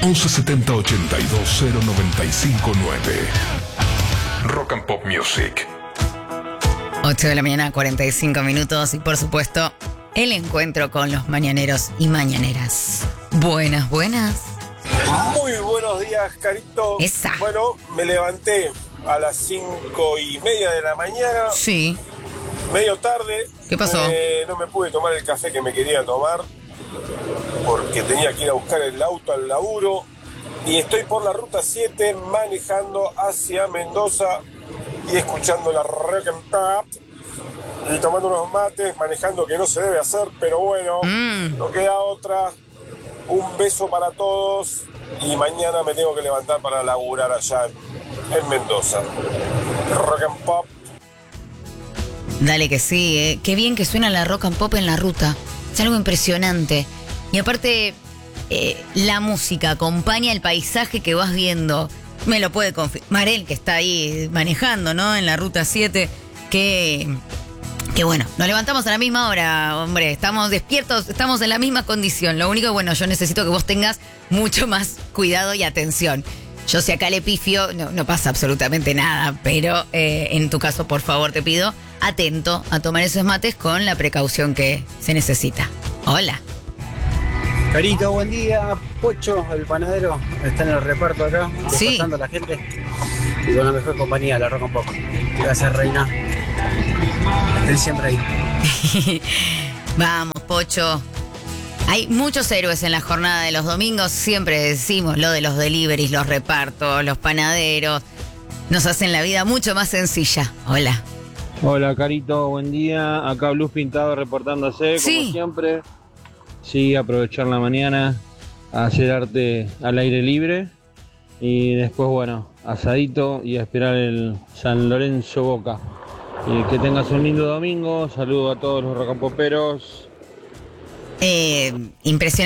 1170 82 0959. Rock and Pop Music. 8 de la mañana, 45 minutos. Y por supuesto, el encuentro con los mañaneros y mañaneras. Buenas, buenas. Muy buenos días, Carito. Esa. Bueno, me levanté a las 5:30 de la mañana. Sí. Medio tarde. ¿Qué pasó? No me pude tomar el café que me quería tomar porque tenía que ir a buscar el auto al laburo. Y estoy por la ruta 7 manejando hacia Mendoza y escuchando la Rock and Pop y tomando unos mates, manejando, que no se debe hacer, pero bueno, no queda otra. Un beso para todos y mañana me tengo que levantar para laburar allá en Mendoza. Rock and Pop. Dale que sí, ¿eh? Qué bien que suena la Rock and Pop en la ruta. Es algo impresionante. Y aparte, la música acompaña el paisaje que vas viendo. Me lo puede confirmar él, que está ahí manejando, ¿no? En la ruta 7. Que bueno, nos levantamos a la misma hora, hombre. Estamos despiertos, estamos en la misma condición. Lo único, bueno, yo necesito que vos tengas mucho más cuidado y atención. Yo si acá le pifio, no pasa absolutamente nada. Pero en tu caso, por favor, te pido atento a tomar esos mates con la precaución que se necesita. Hola. Carito, buen día. Pocho, el panadero, está en el reparto acá, Sí. despertando a la gente. Y con la mejor compañía, la Rock and Pop. Gracias, reina. Estén siempre ahí. Vamos, Pocho. Hay muchos héroes en la jornada de los domingos. Siempre decimos lo de los deliveries, los repartos, los panaderos. Nos hacen la vida mucho más sencilla. Hola. Hola, Carito, buen día. Acá Blues Pintado reportándose, Sí. como siempre. Sí, aprovechar la mañana a hacer arte al aire libre. Y después, bueno, asadito y a esperar el San Lorenzo Boca. Que tengas un lindo domingo. Saludo a todos los rocapoperos. Impresionante.